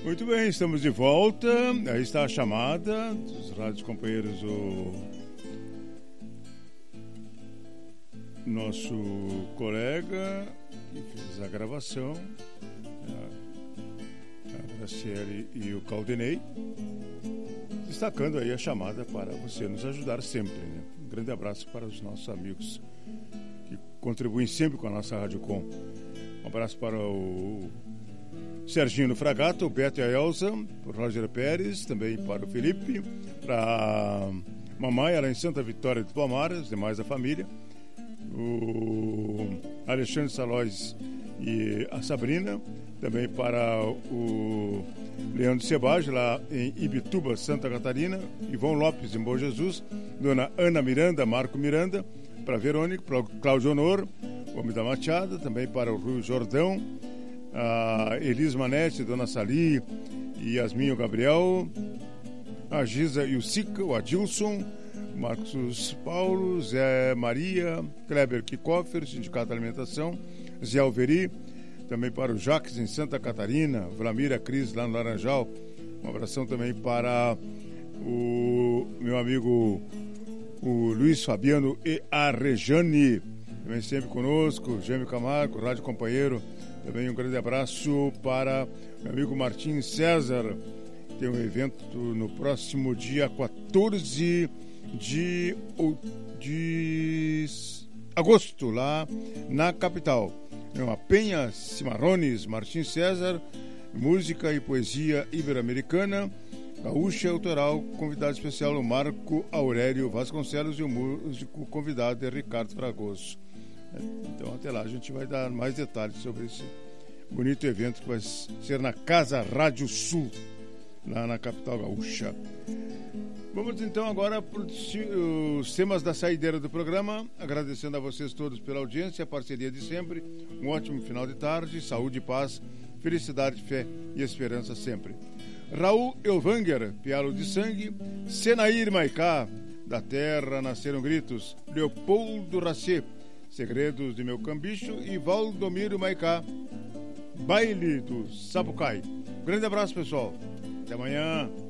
Muito bem, estamos de volta. Aí está a chamada dos rádios companheiros, o nosso colega que fez a gravação, a Graciele e o Caldenei, destacando aí a chamada para você nos ajudar sempre, né? Um grande abraço para os nossos amigos que contribuem sempre com a nossa Rádio Com. Um abraço para o Serginho no Fragato, o Beto e a Elza, o Roger Pérez, também para o Felipe, para a mamãe, ela em Santa Vitória do Palmar, os demais da família, o Alexandre Salóis e a Sabrina, também para o Leandro Sebage, lá em Ibituba, Santa Catarina, Ivon Lopes, em Bom Jesus, Dona Ana Miranda, Marco Miranda, para a Verônica, para o Cláudio Honor, o Homem da Machada, também para o Rui Jordão, a Elis Manete, Dona Sali, Yasmin e o Gabriel, a Giza e o Sica, o Adilson, Marcos Paulo, Zé Maria, Kleber Kikoffer, Sindicato de Alimentação, Zé Alveri, também para o Jaques em Santa Catarina, Vlamira Cris lá no Laranjal, um abração também para o meu amigo o Luiz Fabiano e a Rejane, também sempre conosco, Gêmeo Camargo, Rádio Companheiro. Também um grande abraço para meu amigo Martim César. Tem um evento no próximo dia 14 de agosto, lá na capital. É uma Penha Cimarrones, Martim César, música e poesia ibero-americana, gaúcha autoral, convidado especial o Marco Aurélio Vasconcelos e o músico convidado é Ricardo Fragoso. Então até lá a gente vai dar mais detalhes sobre esse bonito evento que vai ser na Casa Rádio Sul, lá na capital gaúcha. Vamos então agora para os temas da saideira do programa, agradecendo a vocês todos pela audiência, a parceria de sempre, um ótimo final de tarde, saúde e paz, felicidade, fé e esperança sempre. Raul Elvanger, pialo de sangue, Senair Maicá, da terra nasceram gritos, Leopoldo Racier, Segredos de Meu Cambicho e Valdomiro Maicá, Baile do Sapucai. Um grande abraço, pessoal. Até amanhã.